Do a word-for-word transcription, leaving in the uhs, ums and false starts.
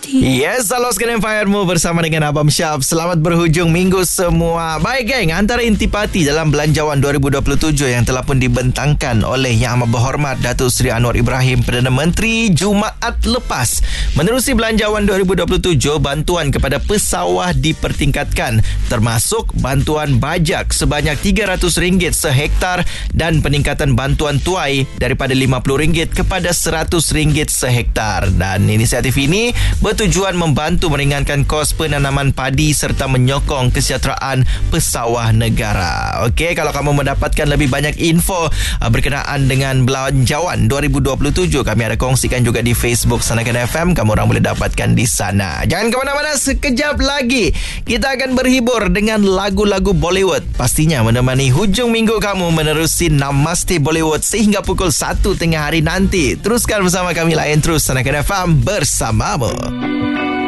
Yes, halo sekalian Firemu bersama dengan Abang Syaf. Selamat berhujung minggu semua. Baik geng, antara intipati dalam Belanjawan dua ribu dua puluh tujuh yang telah pun dibentangkan oleh Yang Amat Berhormat Datuk Seri Anwar Ibrahim Perdana Menteri Jumaat lepas. Menerusi Belanjawan dua ribu dua puluh tujuh, bantuan kepada pesawah dipertingkatkan, termasuk bantuan bajak sebanyak tiga ratus ringgit sehektar dan peningkatan bantuan tuai daripada lima puluh ringgit kepada seratus ringgit sehektar. Dan inisiatif ini bertujuan membantu meringankan kos penanaman padi serta menyokong kesejahteraan pesawah negara. Okey, kalau kamu mendapatkan lebih banyak info uh, berkenaan dengan Belanjawan dua ribu dua puluh tujuh, kami ada kongsikan juga di Facebook Sanakan F M. Kamu orang boleh dapatkan di sana. Jangan ke mana-mana, sekejap lagi kita akan berhibur dengan lagu-lagu Bollywood. Pastinya menemani hujung minggu kamu menerusi Namaste Bollywood sehingga pukul satu tengah hari nanti. Teruskan bersama kami, layan terus Sanakan F M bersamamu.